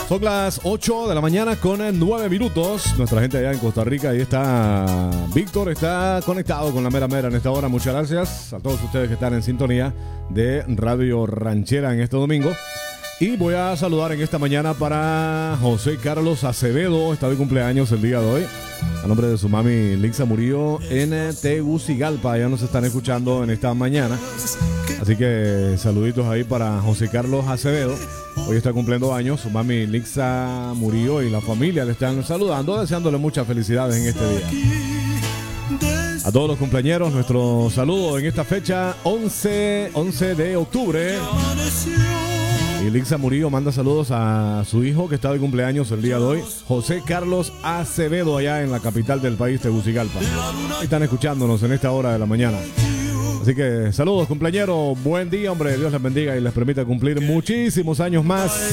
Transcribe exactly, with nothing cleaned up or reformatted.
Son las ocho de la mañana con nueve minutos. Nuestra gente allá en Costa Rica, ahí está Víctor, está conectado con la mera mera en esta hora. Muchas gracias a todos ustedes que están en sintonía de Radio Ranchera en este domingo. Y voy a saludar en esta mañana para José Carlos Acevedo, está de cumpleaños el día de hoy. A nombre de su mami Lixa Murillo en Tegucigalpa, ya nos están escuchando en esta mañana. Así que saluditos ahí para José Carlos Acevedo. Hoy está cumpliendo años, su mami Lixa Murillo y la familia le están saludando, deseándole muchas felicidades en este día. A todos los cumpleañeros, nuestro saludo en esta fecha, once de octubre. Y Lixa Murillo manda saludos a su hijo que está de cumpleaños el día de hoy, José Carlos Acevedo, allá en la capital del país, Tegucigalpa. Están escuchándonos en esta hora de la mañana. Así que saludos, cumpleañeros, buen día, hombre, Dios les bendiga y les permita cumplir muchísimos años más.